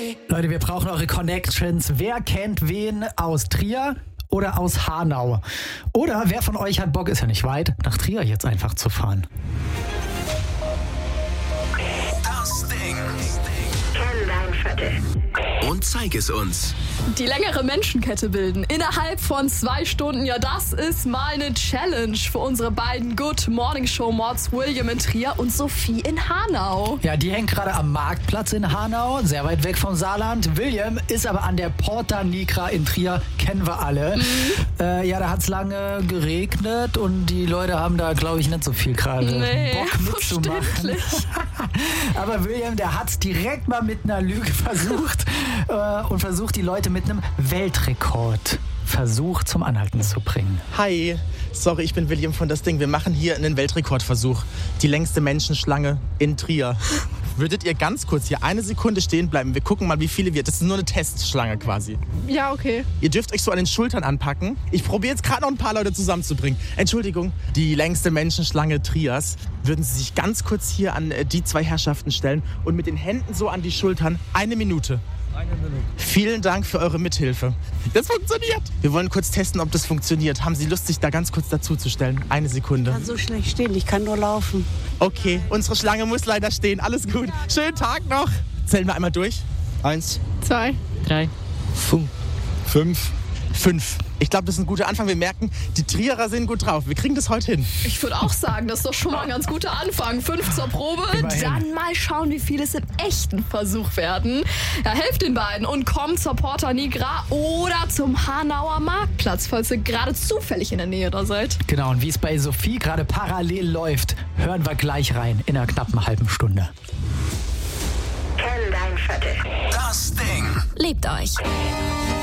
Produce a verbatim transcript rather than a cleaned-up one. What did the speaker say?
Leute, wir brauchen eure Connections. Wer kennt wen aus Trier oder aus Hanau? Oder wer von euch hat Bock, ist ja nicht weit, nach Trier jetzt einfach zu fahren? Das Ding. Kenn dein Viertel. Und zeig es uns. Die längere Menschenkette bilden innerhalb von zwei Stunden. Ja, das ist mal eine Challenge für unsere beiden Good Morning Show Mods, William in Trier und Sophie in Hanau. Ja, die hängt gerade am Marktplatz in Hanau, sehr weit weg vom Saarland. William ist aber an der Porta Nigra in Trier, kennen wir alle. Mhm. Äh, ja, da hat es lange geregnet und die Leute haben da, glaube ich, nicht so viel gerade nee, Bock mitzumachen. Aber William, der hat es direkt mal mit einer Lüge versucht äh, und versucht, die Leute mit einem Weltrekordversuch zum Anhalten zu bringen. Hi, sorry, ich bin William von Das Ding. Wir machen hier einen Weltrekordversuch. Die längste Menschenschlange in Trier. Würdet ihr ganz kurz hier eine Sekunde stehen bleiben? Wir gucken mal, wie viele wir. Das ist nur eine Testschlange quasi. Ja, okay. Ihr dürft euch so an den Schultern anpacken. Ich probiere jetzt gerade noch ein paar Leute zusammenzubringen. Entschuldigung, die längste Menschenschlange Triers. Würden Sie sich ganz kurz hier an die zwei Herrschaften stellen und mit den Händen so an die Schultern eine Minute. Eine Minute. Vielen Dank für eure Mithilfe. Das funktioniert. Wir wollen kurz testen, ob das funktioniert. Haben Sie Lust, sich da ganz kurz dazu zu stellen? Eine Sekunde. Ich kann so schlecht stehen, ich kann nur laufen. Okay, unsere Schlange muss leider stehen. Alles gut. Schönen Tag noch. Zählen wir einmal durch. Eins, Zwei. drei, fünf. Fünf. Fünf. Ich glaube, das ist ein guter Anfang. Wir merken, die Trierer sind gut drauf. Wir kriegen das heute hin. Ich würde auch sagen, das ist doch schon mal ein ganz guter Anfang. Fünf zur Probe, Immerhin. Dann mal schauen, wie viele es im echten Versuch werden. Ja, helft den beiden und kommt zur Porta Nigra oder zum Hanauer Marktplatz, falls ihr gerade zufällig in der Nähe da seid. Genau, und wie es bei Sophie gerade parallel läuft, hören wir gleich rein in einer knappen halben Stunde. Kenn dein Viertel. Das Ding. Lebt euch.